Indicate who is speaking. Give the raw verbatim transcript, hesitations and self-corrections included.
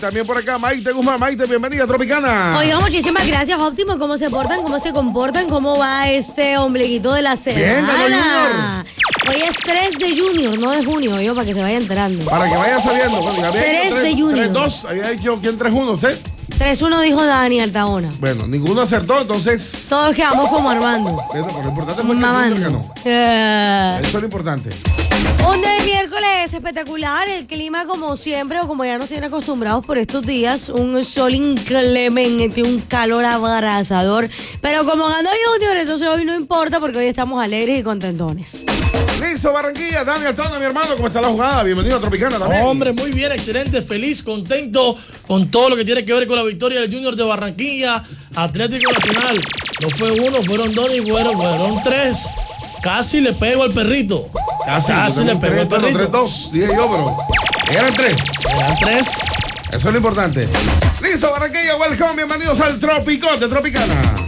Speaker 1: También por acá, Maite Guzmán. Maite, bienvenida, Tropicana.
Speaker 2: Oiga, muchísimas gracias, Óptimo. ¿Cómo se portan? ¿Cómo se comportan? ¿Cómo va este ombliguito de la semana?
Speaker 1: Bien, ganó Junior.
Speaker 2: Hoy es tres de Junior, no de junio, yo, para que se vaya enterando.
Speaker 1: Para que vaya sabiendo. Bueno, había
Speaker 2: tres
Speaker 1: dicho
Speaker 2: de Junior.
Speaker 1: tres dos, había dicho quién tres uno, ¿usted?
Speaker 2: tres uno dijo Dani Altaona.
Speaker 1: Bueno, ninguno acertó, entonces.
Speaker 2: Todos quedamos como Armando.
Speaker 1: Bueno, pero lo importante fue que
Speaker 2: Mamando.
Speaker 1: el Junior ganó.
Speaker 2: Eh.
Speaker 1: Eso es lo importante.
Speaker 2: Un día de miércoles espectacular, el clima como siempre o como ya nos tiene acostumbrados por estos días, un sol inclemente, un calor abrasador, pero como ganó Junior, entonces hoy no importa porque hoy estamos alegres y contentones.
Speaker 1: Listo, Barranquilla, Dani Altona, mi hermano, ¿cómo está la jugada? Bienvenido a Tropicana también.
Speaker 3: Hombre, muy bien, excelente, feliz, contento con todo lo que tiene que ver con la victoria del Junior de Barranquilla, Atlético Nacional. No fue uno, fueron dos y fueron, fueron tres. Casi le pego al perrito.
Speaker 1: Casi,
Speaker 3: Casi le pego al perrito.
Speaker 1: tres dos, dije yo, pero eran tres.
Speaker 3: Eran tres.
Speaker 1: Eso es lo importante. Listo, Barranquilla, welcome, bienvenidos al Tropicón de Tropicana.